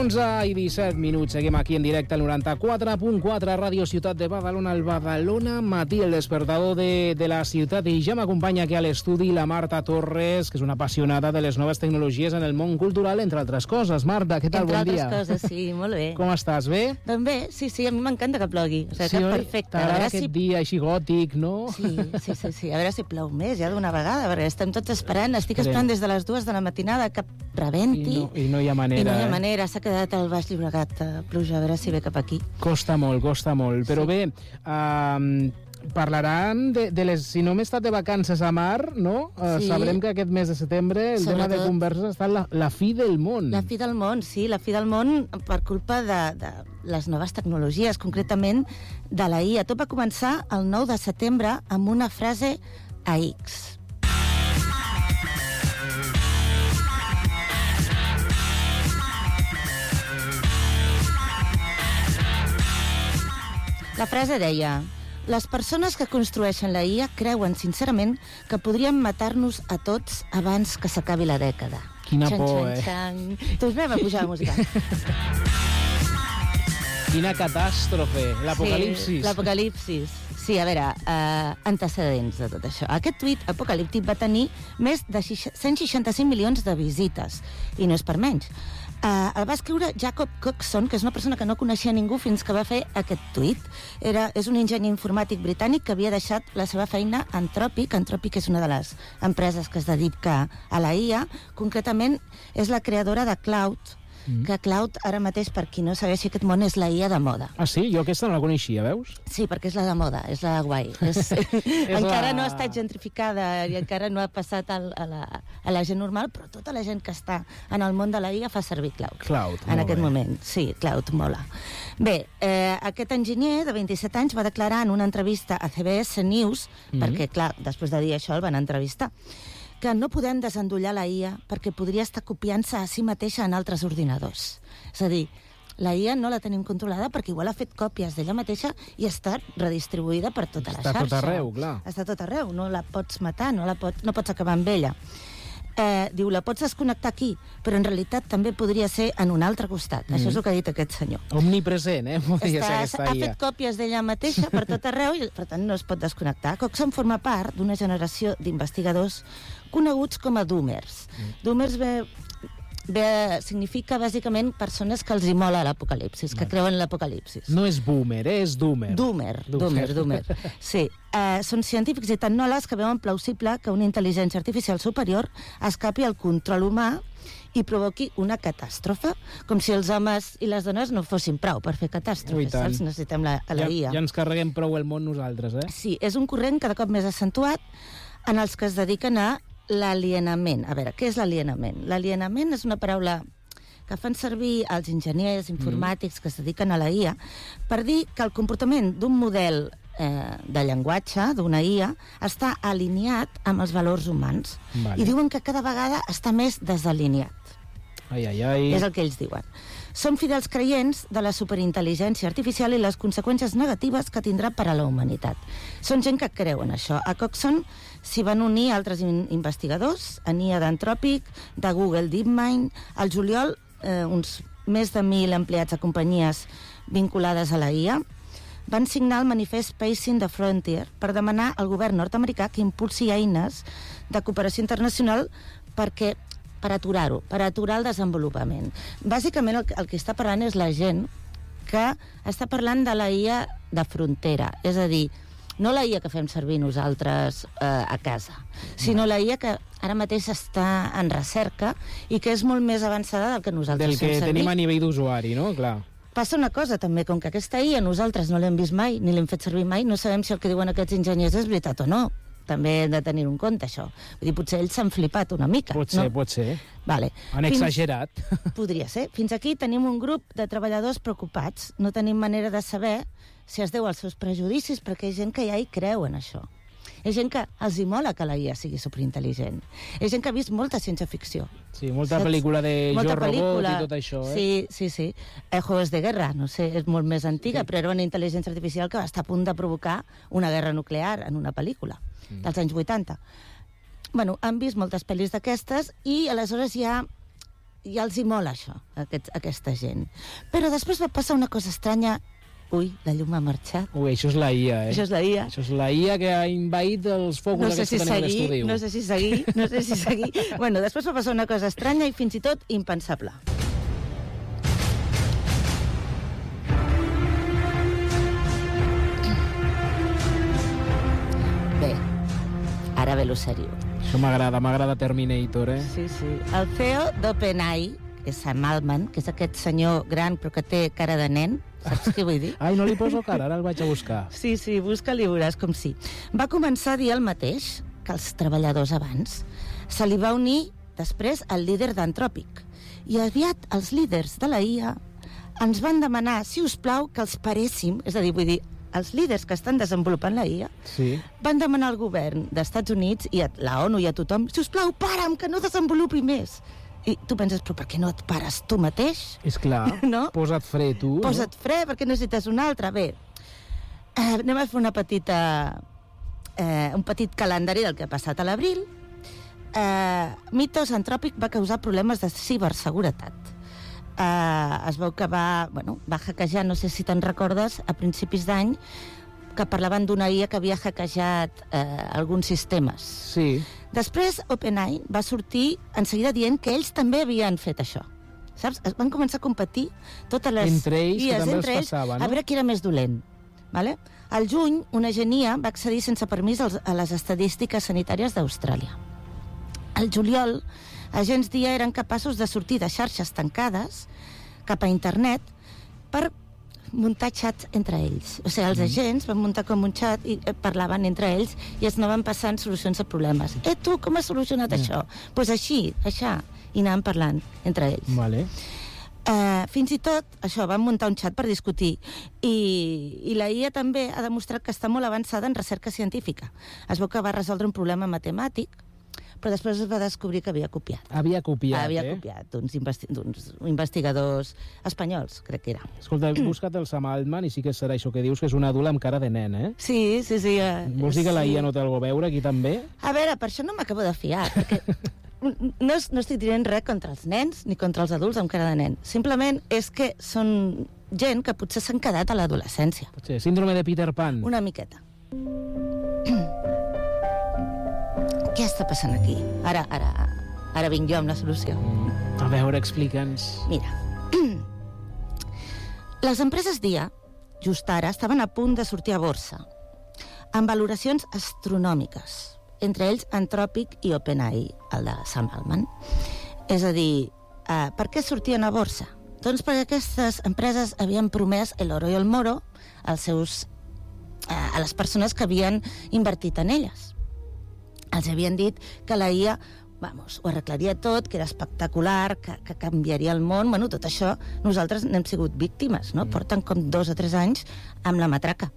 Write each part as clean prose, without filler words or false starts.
11:17. Seguim aquí en directe al 94.4 Ràdio Ciutat de Badalona, el Badalona Matí, el despertador de la ciutat. I ja m'acompanya aquí a l'estudi la Marta Torres, que és una apassionada de les noves tecnologies en el món cultural, entre altres coses. Marta, què tal? Bon dia. Entre altres coses, sí, molt bé. Com estàs? Bé? Ben bé, sí, a mi m'encanta que plogui. O sigui, sí, que perfecte. T'agrada aquest dia així gòtic, no? Sí. A veure si plou més ja d'una vegada, perquè estem tots esperant. Estic esperant des de les 2 de la matinada que rebenti. I no hi ha manera. I no hi ha manera. S'ha quedat al Baix Llobregat pluja, a veure si ve cap aquí. Costa molt. Però bé, parlaran de les... Si no hem estat de vacances a mar, no? Sabrem que aquest mes de setembre el tema de converses està la fi del món. La fi del món, sí. La fi del món per culpa de les noves tecnologies, concretament de la IA. Tot va començar el 9 de setembre amb una frase AX. La frase deia: les persones que construeixen la IA creuen sincerament que podrien matar-nos a tots abans que s'acabi la dècada. Quina por, Doncs anem a pujar la música. Quina catàstrofe, l'apocalipsis. Sí, l'apocalipsis. Sí, a veure, antecedents de tot això. Aquest tuit apocalíptic va tenir més de 165 milions de visites, i no és per menys. El va escriure Jacob Coxon, que és una persona que no coneixia ningú fins que va fer aquest tuit. És un enginyer informàtic britànic que havia deixat la seva feina a Anthropic. Anthropic és una de les empreses que es dedica a la IA. Concretament, és la creadora de Cloud, que Cloud, ara mateix, per qui no segueixi aquest món, és la IA de moda. Ah, sí? Jo aquesta no la coneixia, veus? Sí, perquè és la de moda, és la guai. Encara no ha estat gentrificada i encara no ha passat a la gent normal, però tota la gent que està en el món de la IA fa servir Cloud. En aquest moment. Sí, Cloud mola. Bé, aquest enginyer de 27 anys va declarar en una entrevista a CBS News, perquè, clar, després de dir això el van entrevistar, que no podem desendollar la IA perquè podria estar copiant-se a si mateixa en altres ordinadors. És a dir, la IA no la tenim controlada perquè igual ha fet còpies d'ella mateixa i està redistribuïda per tota la xarxa. Està tot arreu, clar. Està tot arreu, no la pots matar, no pots acabar amb ella. Diu, la pots desconnectar aquí, però en realitat també podria ser en un altre costat. Això és el que ha dit aquest senyor. Omnipresent, podria ser aquesta IA. Ha fet còpies d'ella mateixa per tot arreu i, per tant, no es pot desconnectar. Coxon forma part d'una generació d'investigadors coneguts com a doomers. Doomers significa, bàsicament, persones que els hi mola l'apocalipsis, que creuen en l'apocalipsis. No és boomer, és doomer. Doomer. Sí. Són científics i tecnòlegs que veuen plausible que una intel·ligència artificial superior escapi al control humà i provoqui una catàstrofe, com si els homes i les dones no fossin prou per fer catàstrofes, saps? Necessitem la IA. Ja ens carreguem prou el món nosaltres, Sí, és un corrent cada cop més accentuat en els que es dediquen a l'alienament. A veure, què és l'alienament? L'alienament és una paraula que fan servir els enginyers informàtics que es dediquen a la IA per dir que el comportament d'un model de llenguatge, d'una IA, està alineat amb els valors humans. I diuen que cada vegada està més desalineat. És el que ells diuen. Són fidels creients de la superintel·ligència artificial i les conseqüències negatives que tindrà per a la humanitat. Són gent que creu en això. A Coxon s'hi van unir altres investigadors, en IA d'Anthropic, de Google DeepMind. Al juliol, uns més de 1.000 empleats de companyies vinculades a la IA van signar el manifest Pacing the Frontier per demanar al govern nord-americà que impulsi eines de cooperació internacional per aturar-ho, per aturar el desenvolupament. Bàsicament el que està parlant és la gent que està parlant de la IA de frontera, és a dir, no la IA que fem servir nosaltres a casa, sinó la IA que ara mateix està en recerca i que és molt més avançada del que nosaltres fem servir. Del que tenim a nivell d'usuari, no? Clar. Passa una cosa també, com que aquesta IA nosaltres no l'hem vist mai, ni l'hem fet servir mai, no sabem si el que diuen aquests enginyers és veritat o no. També hem de tenir en compte això. Vull dir, potser ells s'han flipat una mica. Pot ser. Vale. Han exagerat. Podria ser. Fins aquí tenim un grup de treballadors preocupats. No tenim manera de saber si es deu als seus prejudicis, perquè hi ha gent que ja hi creu en això. Hi ha gent que els hi mola que la IA sigui superintel·ligent. Hi ha gent que ha vist molta ciència-ficció. Sí, molta pel·lícula de Jo Robot i tot això, Sí. Juegos de Guerra, no sé, és molt més antiga, però era una intel·ligència artificial que va estar a punt de provocar una guerra nuclear en una pel·lícula dels anys 80. Bueno, han vist moltes pel·lis d'aquestes i aleshores hi ha ja els hi mola això, aquesta gent. Però després va passar una cosa estranya. Ui, la llum ha marxat. Ui, això és la IA, Això és la IA. Això és la IA que ha invaït els focus aquests que tenim a l'estudi. No sé si seguir. Bueno, després va passar una cosa estranya i fins i tot impensable. Bé, ara ve lo seriós. Això m'agrada Terminator, eh? Sí. El CEO d'OpenAI, que és Sam Altman, que és aquest senyor gran però que té cara de nen, saps què vull dir? Ai, no li poso cara, ara el vaig a buscar. Sí, busca-li, veuràs com sí. Va començar a dir el mateix que els treballadors abans. Se li va unir després el líder d'Anthropic. I aviat els líders de la IA ens van demanar, si us plau, que els paréssim, és a dir, vull dir, els líders que estan desenvolupant la IA van demanar al govern dels Estats Units i a la ONU i a tothom, si us plau, para'm, que no desenvolupi més. I tu penses, però per què no et pares tu mateix? És clar, no? Posa't fre tu. Posa't fre, perquè necessites un altre. Bé, anem a fer un petit calendari del que ha passat a l'abril. Mythos Anthropic va causar problemes de ciberseguretat. Es veu que va hackejar, no sé si te'n recordes, a principis d'any, que parlaven d'una IA que havia hackejat alguns sistemes. Sí. Després, OpenAI va sortir enseguida dient que ells també havien fet això. Saps? Es van començar a competir totes les entre ells, IAs, que també els passava, no? A veure qui era més dolent. Vale? Al juny, una genia va accedir sense permís a les estadístiques sanitàries d'Austràlia. Al juliol, agents d'IA eren capaços de sortir de xarxes tancades cap a internet per muntar xats entre ells. O sigui, els agents van muntar com un xat i parlaven entre ells i es anaven passant solucions a problemes. Tu, com has solucionat això? Doncs pues així, i anaven parlant entre ells. Vale. Fins i tot, això, van muntar un xat per discutir. I la IA també ha demostrat que està molt avançada en recerca científica. Es veu que va resoldre un problema matemàtic, però després es va descobrir que havia copiat. Havia copiat d'uns investigadors espanyols, crec que era. Escolta, he buscat el Sam Altman i sí que serà això que dius, que és un adult amb cara de nen, eh? Sí. Vols dir que la IA no té algo a veure aquí també? A veure, per això no m'acabo de fiar, perquè no estic dient res contra els nens ni contra els adults amb cara de nen. Simplement és que són gent que potser s'han quedat a l'adolescència. Potser síndrome de Peter Pan. Una miqueta. Què està passant aquí? Ara vinc jo amb la solució. A veure, explica'ns. Mira, les empreses d'IA, just ara, estaven a punt de sortir a borsa, amb valoracions astronòmiques, entre ells Anthropic i OpenAI, el de Sam Altman. És a dir, per què sortien a borsa? Doncs perquè aquestes empreses havien promès el oro i el moro a les persones que havien invertit en elles. Els havien dit que la IA ho arreglaria tot, que era espectacular, que canviaria el món. Bueno, tot això nosaltres n'hem sigut víctimes, no? Porten com 2 o 3 anys amb la matraca.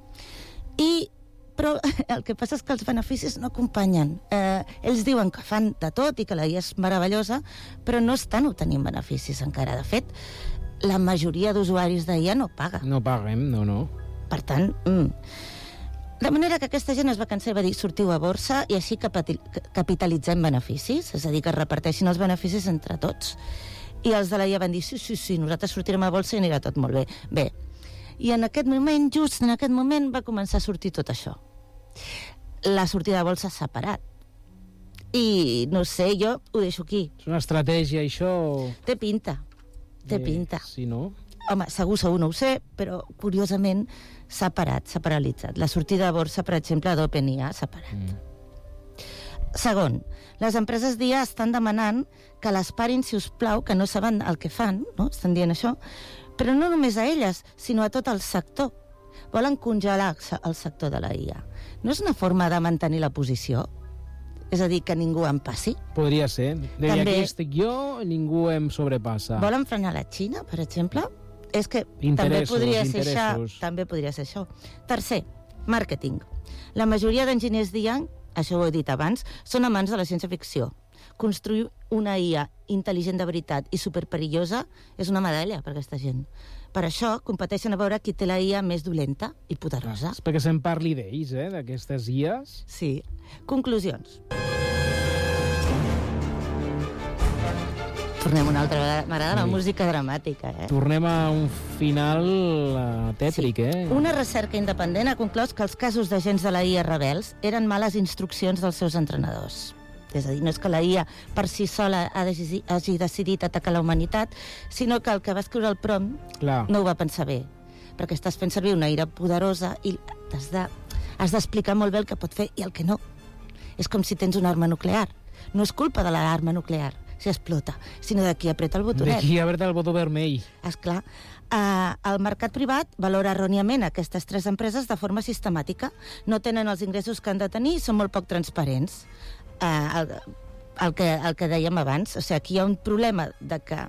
Però el que passa és que els beneficis no acompanyen. Ells diuen que fan de tot i que la IA és meravellosa, però no estan obtenint beneficis encara. De fet, la majoria d'usuaris d'IA no paga. No paguem, no. Per tant, de manera que aquesta gent es va cansar i va dir sortiu a borsa i així capitalitzem beneficis, és a dir, que es reparteixin els beneficis entre tots. I els de la IA van dir sí, nosaltres sortirem a borsa i anirà tot molt bé. Bé, i en aquest moment, just en aquest moment, va començar a sortir tot això. La sortida de borsa s'ha parat. I no sé, jo ho deixo aquí. És una estratègia, això? Té pinta. Sí, no? Home, segur no ho sé, però curiosament s'ha parat, s'ha paralitzat. La sortida de borsa, per exemple, d'OpenAI s'ha parat. Segon, les empreses d'IA estan demanant que les parin, si us plau, que no saben el que fan, no? Estan dient això, però no només a elles, sinó a tot el sector. Volen congelar el sector de la IA. No és una forma de mantenir la posició? És a dir, que ningú em passi? Podria ser. Aquí estic jo, ningú em sobrepassa. Volen frenar la Xina, per exemple? És que també podria ser això. Tercer, màrqueting. La majoria d'enginyers d'IA, això ho he dit abans, són amants de la ciència-ficció. Construir una IA intel·ligent de veritat i superperillosa és una medalla per aquesta gent. Per això competeixen a veure qui té la IA més dolenta i poderosa. És perquè se'n parli d'ells, d'aquestes IAs. Sí. Conclusions. Tornem una altra vegada. M'agrada la música dramàtica, Tornem a un final tètric, Una recerca independent ha conclòs que els casos d'agents de la IA rebels eren males instruccions dels seus entrenadors. És a dir, no és que la IA per si sola hagi decidit atacar la humanitat, sinó que el que va escriure el prompt no ho va pensar bé, perquè estàs fent servir una ira poderosa i has d'explicar molt bé el que pot fer i el que no. És com si tens una arma nuclear. No és culpa de l'arma nuclear si explota, sinó de qui apreta el botonet. De qui apreta el botó vermell. Esclar. El mercat privat valora erròniament aquestes 3 empreses de forma sistemàtica. No tenen els ingressos que han de tenir i són molt poc transparents. El que dèiem abans, o sigui, aquí hi ha un problema de que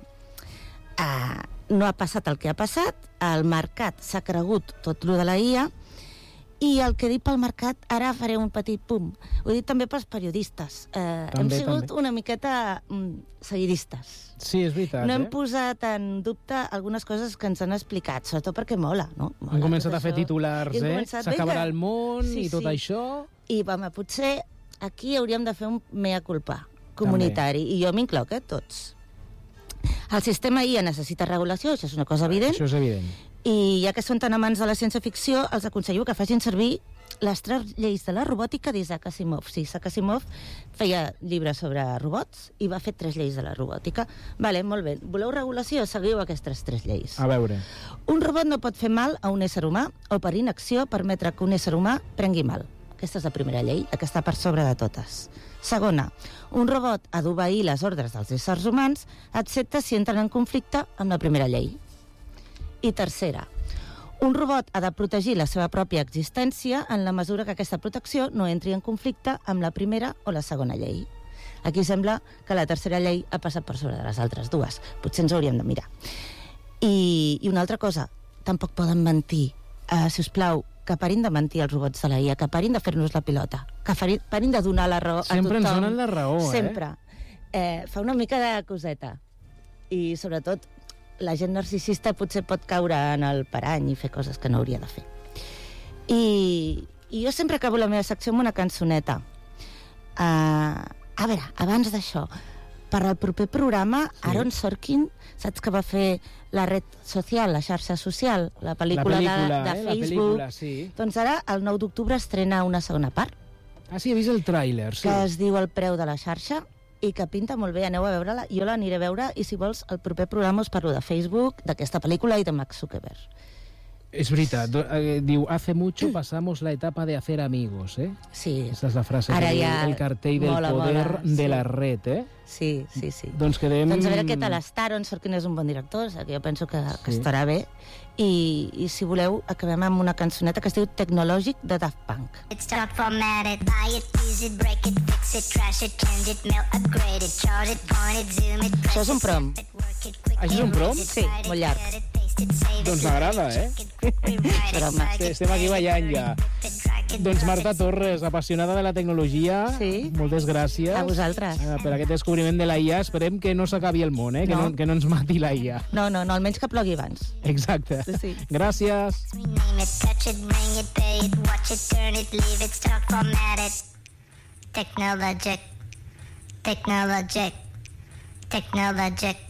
no ha passat el que ha passat, el mercat s'ha cregut tot lo de la IA, i el que he dit pel mercat, ara faré un petit pum. Ho he dit també pels periodistes. Hem sigut una miqueta seguidistes. Sí, és veritat. No hem posat en dubte algunes coses que ens han explicat, sobretot perquè mola, no? Han començat a fer titulars, s'acabarà el món i tot això. I, potser aquí hauríem de fer un mea culpa comunitari, i jo m'incloc, tots. El sistema IA necessita regulació, això és una cosa evident. Això és evident. I ja que són tan amants de la ciència-ficció, els aconsello que facin servir les 3 lleis de la robòtica d'Isaac Asimov. Sí, Isaac Asimov feia llibres sobre robots i va fer 3 lleis de la robòtica. Vale, molt bé. Voleu regulació? Seguiu aquestes 3 lleis. A veure. Un robot no pot fer mal a un ésser humà o per inacció permetre que un ésser humà prengui mal. Aquesta és la primera llei, la que està per sobre de totes. Segona, un robot ha d'obeir les ordres dels éssers humans, excepte si entren en conflicte amb la primera llei. I tercera, un robot ha de protegir la seva pròpia existència en la mesura que aquesta protecció no entri en conflicte amb la primera o la segona llei. Aquí sembla que la tercera llei ha passat per sobre de les altres 2. Potser ens hauríem de mirar. I una altra cosa, tampoc poden mentir. Si us plau, que parin de mentir els robots de la IA, que parin de fer-nos la pilota, que parin de donar la raó a tothom. Sempre ens donen la raó, Sempre. Fa una mica de coseta. I, sobretot, la gent narcisista potser pot caure en el parany i fer coses que no hauria de fer. I jo sempre acabo la meva secció amb una cançoneta. A veure, abans d'això, per al proper programa, Aaron Sorkin, saps que va fer la red social, la xarxa social, la pel·lícula de Facebook? Doncs ara, el 9 d'octubre, estrena una segona part. Ah, sí, he vist el tràiler, sí. Que es diu El preu de la xarxa, i que pinta molt bé, aneu a veure-la. Jo l'aniré a veure i, si vols, el proper programa us parlo de Facebook, d'aquesta pel·lícula i de Mark Zuckerberg. És veritat. Diu, hace mucho pasamos la etapa de hacer amigos, Sí. Aquesta és la frase, el cartell del poder de la red, Sí. Doncs quedem... Doncs a veure què tal està. Aaron Sorkin és un bon director, que jo penso que estarà bé. I si voleu, acabem amb una cançoneta que es diu Tecnològic, de Daft Punk. It's not formatted, buy it, use it, break it, fix it, trash it, change it, mail, upgrade it, charge it, point it, zoom it, Això és un prom. Això és un prom? Sí, molt llarg. Doncs m'agrada, Estem aquí ballant ja. Doncs Marta Torres, apassionada de la tecnologia, moltes gràcies. A vosaltres. Per aquest descobriment de la IA, esperem que no s'acabi el món, que no ens mati la IA. No, almenys que plogui abans. Exacte. Sí. Gràcies. Technologic.